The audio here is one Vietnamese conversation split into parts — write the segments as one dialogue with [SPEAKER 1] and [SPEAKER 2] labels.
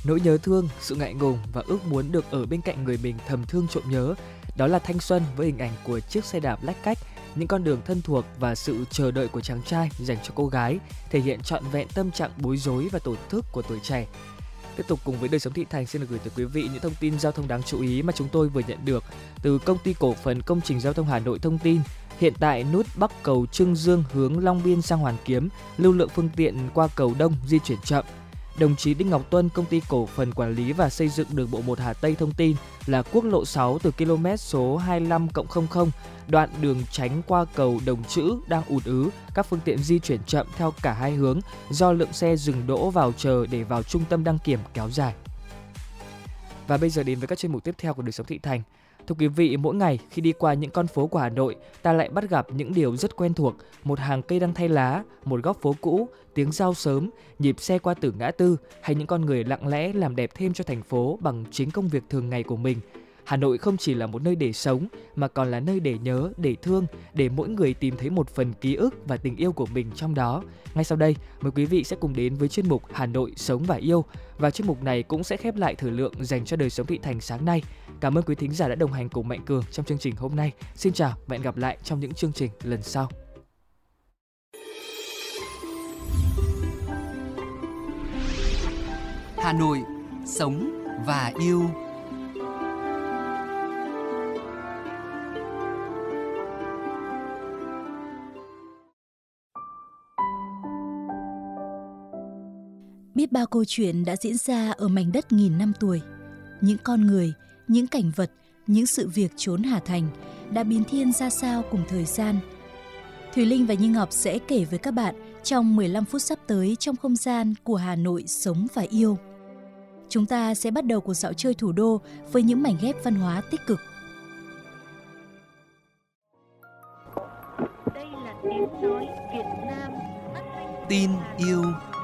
[SPEAKER 1] Nỗi nhớ thương, sự ngại ngùng và ước muốn được ở bên cạnh người mình thầm thương trộm nhớ. Đó là thanh xuân với hình ảnh của chiếc xe đạp lách cách, những con đường thân thuộc và sự chờ đợi của chàng trai dành cho cô gái, thể hiện trọn vẹn tâm trạng bối rối và tổn thức của tuổi trẻ. Tiếp tục cùng với đời sống thị thành, xin được gửi tới quý vị những thông tin giao thông đáng chú ý mà chúng tôi vừa nhận được từ Công ty Cổ phần Công trình Giao thông Hà Nội thông tin. Hiện tại nút Bắc cầu Trương Dương hướng Long Biên sang Hoàn Kiếm, lưu lượng phương tiện qua cầu Đông di chuyển chậm. Đồng chí Đinh Ngọc Tuân, Công ty Cổ phần Quản lý và Xây dựng Đường bộ 1 Hà Tây thông tin là quốc lộ 6 từ km số 25+00, đoạn đường tránh qua cầu Đồng Chữ đang ùn ứ, các phương tiện di chuyển chậm theo cả hai hướng do lượng xe dừng đỗ vào chờ để vào trung tâm đăng kiểm kéo dài. Và bây giờ đến với các chuyên mục tiếp theo của đời sống thị thành. Thưa quý vị, mỗi ngày khi đi qua những con phố của Hà Nội, ta lại bắt gặp những điều rất quen thuộc. Một hàng cây đang thay lá, một góc phố cũ, tiếng rao sớm, nhịp xe qua từng ngã tư hay những con người lặng lẽ làm đẹp thêm cho thành phố bằng chính công việc thường ngày của mình. Hà Nội không chỉ là một nơi để sống mà còn là nơi để nhớ, để thương, để mỗi người tìm thấy một phần ký ức và tình yêu của mình trong đó. Ngay sau đây, mời quý vị sẽ cùng đến với chuyên mục Hà Nội sống và yêu. Và chuyên mục này cũng sẽ khép lại thời lượng dành cho đời sống thị thành sáng nay. Cảm ơn quý thính giả đã đồng hành cùng Mạnh Cường trong chương trình hôm nay. Xin chào và hẹn gặp lại trong những chương trình lần sau.
[SPEAKER 2] Hà Nội sống và yêu.
[SPEAKER 3] Biết bao câu chuyện đã diễn ra ở mảnh đất nghìn năm tuổi. Những con người, những cảnh vật, những sự việc chốn Hà Thành đã biến thiên ra sao cùng thời gian. Thùy Linh và Như Ngọc sẽ kể với các bạn trong 15 phút sắp tới trong không gian của Hà Nội sống và yêu. Chúng ta sẽ bắt đầu cuộc dạo chơi thủ đô với những mảnh ghép văn hóa tích cực.
[SPEAKER 4] Đây là tiếng nói Việt Nam.
[SPEAKER 2] Tin yêu.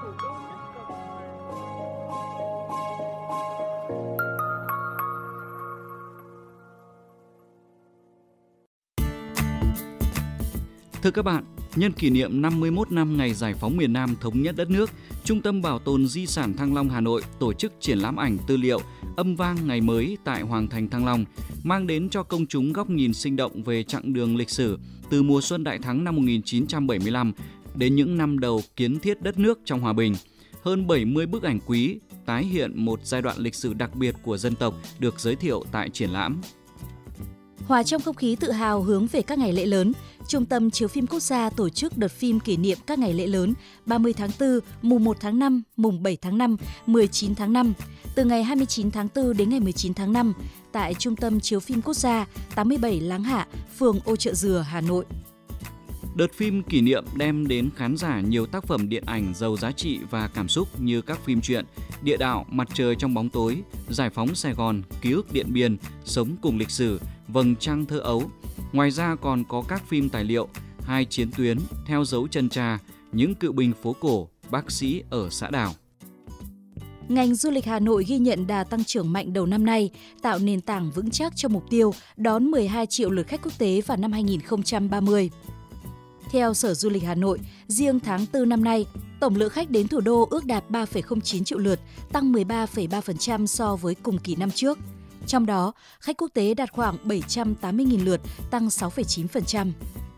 [SPEAKER 5] Thưa các bạn, nhân kỷ niệm 51 năm ngày giải phóng miền Nam thống nhất đất nước, Trung tâm Bảo tồn Di sản Thăng Long Hà Nội tổ chức triển lãm ảnh tư liệu Âm vang ngày mới tại Hoàng thành Thăng Long, mang đến cho công chúng góc nhìn sinh động về chặng đường lịch sử từ mùa xuân đại thắng năm 1975 đến những năm đầu kiến thiết đất nước trong hòa bình. Hơn 70 bức ảnh quý tái hiện một giai đoạn lịch sử đặc biệt của dân tộc được giới thiệu tại triển lãm.
[SPEAKER 3] Hòa trong không khí tự hào hướng về các ngày lễ lớn, Trung tâm Chiếu phim Quốc gia tổ chức đợt phim kỷ niệm các ngày lễ lớn 30 tháng 4, mùng 1 tháng 5, mùng 7 tháng 5, 19 tháng 5, từ ngày 29 tháng 4 đến ngày 19 tháng 5 tại Trung tâm Chiếu phim Quốc gia 87 Láng Hạ, phường Ô Chợ Dừa, Hà Nội.
[SPEAKER 5] Đợt phim kỷ niệm đem đến khán giả nhiều tác phẩm điện ảnh giàu giá trị và cảm xúc như các phim truyện Địa đạo, Mặt trời trong bóng tối, Giải phóng Sài Gòn, Ký ức Điện Biên, Sống cùng lịch sử, Vầng trăng thơ ấu. Ngoài ra còn có các phim tài liệu Hai chiến tuyến, Theo dấu chân cha, Những cựu binh phố cổ, Bác sĩ ở xã đảo.
[SPEAKER 3] Ngành du lịch Hà Nội ghi nhận đà tăng trưởng mạnh đầu năm nay, tạo nền tảng vững chắc cho mục tiêu đón 12 triệu lượt khách quốc tế vào năm 2030. Theo Sở Du lịch Hà Nội, riêng tháng 4 năm nay, tổng lượng khách đến thủ đô ước đạt 3,09 triệu lượt, tăng 13,3% so với cùng kỳ năm trước. Trong đó, khách quốc tế đạt khoảng 780.000 lượt, tăng 6,9%.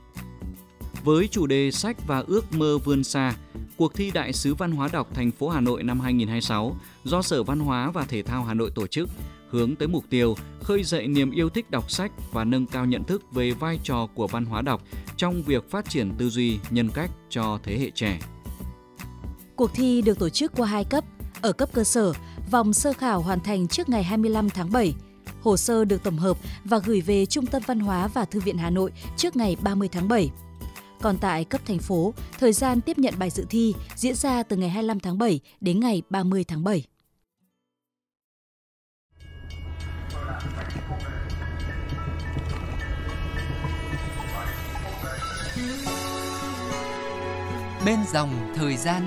[SPEAKER 5] Với chủ đề Sách và ước mơ vươn xa, cuộc thi Đại sứ Văn hóa đọc thành phố Hà Nội năm 2026 do Sở Văn hóa và Thể thao Hà Nội tổ chức, hướng tới mục tiêu khơi dậy niềm yêu thích đọc sách và nâng cao nhận thức về vai trò của văn hóa đọc trong việc phát triển tư duy, nhân cách cho thế hệ trẻ.
[SPEAKER 3] Cuộc thi được tổ chức qua 2 cấp. Ở cấp cơ sở, vòng sơ khảo hoàn thành trước ngày 25 tháng 7. Hồ sơ được tổng hợp và gửi về Trung tâm Văn hóa và Thư viện Hà Nội trước ngày 30 tháng 7. Còn tại cấp thành phố, thời gian tiếp nhận bài dự thi diễn ra từ ngày 25 tháng 7 đến ngày 30 tháng 7.
[SPEAKER 2] Bên dòng thời gian.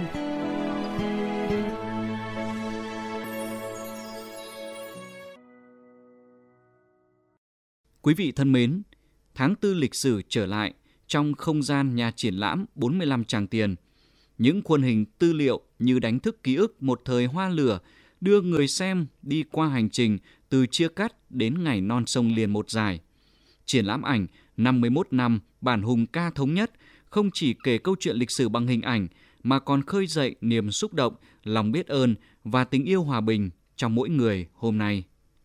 [SPEAKER 5] Quý vị thân mến, tháng 4 lịch sử trở lại trong không gian nhà triển lãm 45 Tràng Tiền. Những khuôn hình tư liệu như đánh thức ký ức một thời hoa lửa đưa người xem đi qua hành trình từ chia cắt đến ngày non sông liền một dài. Triển lãm ảnh 51 năm bản hùng ca thống nhất không chỉ kể câu chuyện lịch sử bằng hình ảnh mà còn khơi dậy niềm xúc động, lòng biết ơn và tình yêu hòa bình trong mỗi người hôm nay.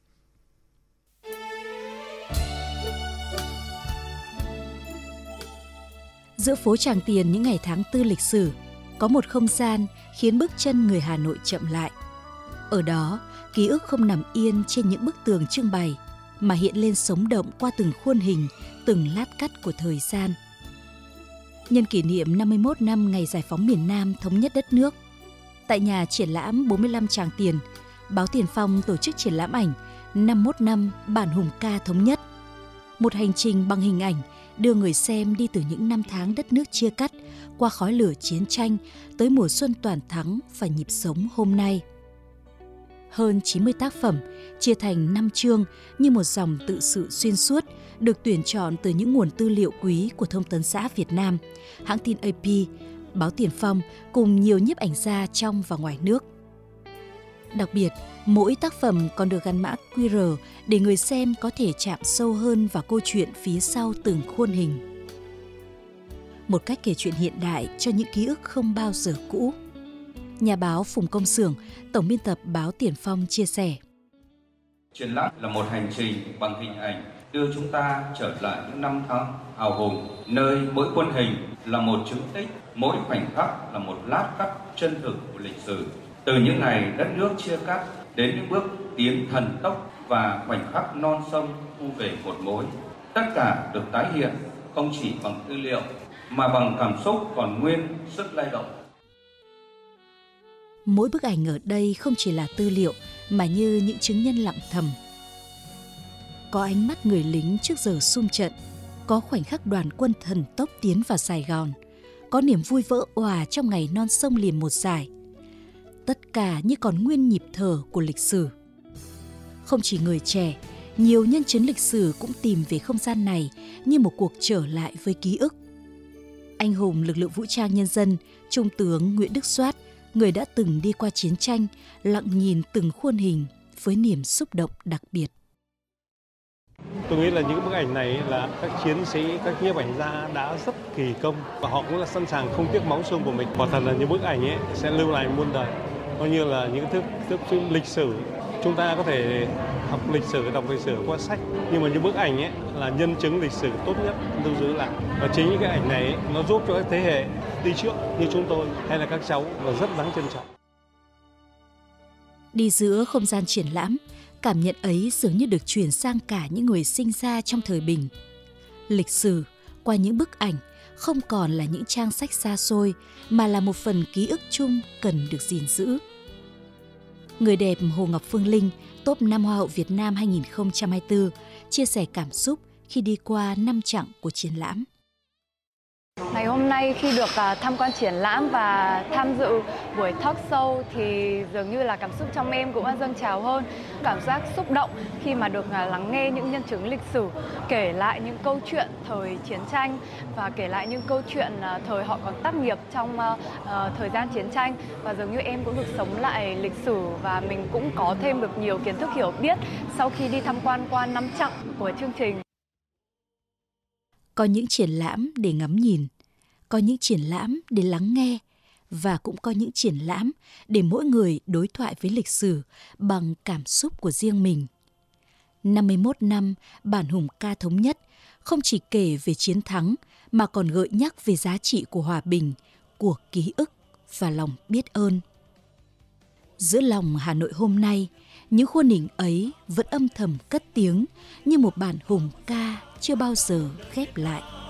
[SPEAKER 3] Giữa phố Tràng Tiền những ngày tháng 4 lịch sử, có một không gian khiến bước chân người Hà Nội chậm lại. Ở đó, ký ức không nằm yên trên những bức tường trưng bày, mà hiện lên sống động qua từng khuôn hình, từng lát cắt của thời gian. Nhân kỷ niệm 51 năm ngày giải phóng miền Nam thống nhất đất nước, tại nhà triển lãm 45 Tràng Tiền, báo Tiền Phong tổ chức triển lãm ảnh 51 năm bản hùng ca thống nhất. Một hành trình bằng hình ảnh đưa người xem đi từ những năm tháng đất nước chia cắt, qua khói lửa chiến tranh tới mùa xuân toàn thắng và nhịp sống hôm nay. Hơn 90 tác phẩm chia thành 5 chương như một dòng tự sự xuyên suốt, được tuyển chọn từ những nguồn tư liệu quý của Thông tấn xã Việt Nam, hãng tin AP, báo Tiền Phong cùng nhiều nhiếp ảnh gia trong và ngoài nước. Đặc biệt, mỗi tác phẩm còn được gắn mã QR để người xem có thể chạm sâu hơn vào câu chuyện phía sau từng khuôn hình. Một cách kể chuyện hiện đại cho những ký ức không bao giờ cũ. Nhà báo Phùng Công Xưởng, tổng biên tập báo Tiền Phong chia sẻ.
[SPEAKER 6] Triển lãm là một hành trình bằng hình ảnh đưa chúng ta trở lại những năm tháng hào hùng, nơi mỗi khuôn hình là một chứng tích, mỗi khoảnh khắc là một lát cắt chân thực của lịch sử. Từ những ngày đất nước chia cắt đến những bước tiến thần tốc và khoảnh khắc non sông thu về một mối. Tất cả được tái hiện không chỉ bằng tư liệu mà bằng cảm xúc còn nguyên sức lay động.
[SPEAKER 3] Mỗi bức ảnh ở đây không chỉ là tư liệu mà như những chứng nhân lặng thầm. Có ánh mắt người lính trước giờ sung trận, có khoảnh khắc đoàn quân thần tốc tiến vào Sài Gòn, có niềm vui vỡ òa trong ngày non sông liền một dài. Tất cả như còn nguyên nhịp thở của lịch sử. Không chỉ người trẻ, nhiều nhân chứng lịch sử cũng tìm về không gian này như một cuộc trở lại với ký ức. Anh hùng lực lượng vũ trang nhân dân, Trung tướng Nguyễn Đức Soát, người đã từng đi qua chiến tranh, lặng nhìn từng khuôn hình với niềm xúc động đặc biệt.
[SPEAKER 7] Tôi nghĩ là những bức ảnh này là các chiến sĩ, các nhiếp ảnh gia đã rất kỳ công và họ cũng là sẵn sàng không tiếc máu xương của mình. Quả thật là những bức ảnh ấy sẽ lưu lại muôn đời. Nó như là những thước phim lịch sử. Chúng ta có thể học lịch sử, đọc lịch sử qua sách, nhưng mà những bức ảnh ấy là nhân chứng lịch sử tốt nhất lưu giữ lại. Và chính những cái ảnh này ấy, nó giúp cho các thế hệ đi trước như chúng tôi hay là các cháu là rất đáng trân trọng.
[SPEAKER 3] Đi giữa không gian triển lãm, cảm nhận ấy dường như được truyền sang cả những người sinh ra trong thời Bình. Lịch sử, qua những bức ảnh, không còn là những trang sách xa xôi, mà là một phần ký ức chung cần được gìn giữ. Người đẹp Hồ Ngọc Phương Linh, top 5 Hoa hậu Việt Nam 2024, chia sẻ cảm xúc khi đi qua 5 chặng của triển lãm.
[SPEAKER 8] Ngày hôm nay khi được tham quan triển lãm và tham dự buổi talk show thì dường như là cảm xúc trong em cũng dâng trào hơn. Cảm giác xúc động khi mà được lắng nghe những nhân chứng lịch sử, kể lại những câu chuyện thời chiến tranh và kể lại những câu chuyện thời họ còn tác nghiệp trong thời gian chiến tranh. Và dường như em cũng được sống lại lịch sử và mình cũng có thêm được nhiều kiến thức hiểu biết sau khi đi tham quan qua 5 chặng của chương trình.
[SPEAKER 3] Có những triển lãm để ngắm nhìn, có những triển lãm để lắng nghe và cũng có những triển lãm để mỗi người đối thoại với lịch sử bằng cảm xúc của riêng mình. 51 năm bản hùng ca thống nhất không chỉ kể về chiến thắng mà còn gợi nhắc về giá trị của hòa bình, của ký ức và lòng biết ơn. Giữa lòng Hà Nội hôm nay, những khuôn hình ấy vẫn âm thầm cất tiếng như một bản hùng ca chưa bao giờ khép lại.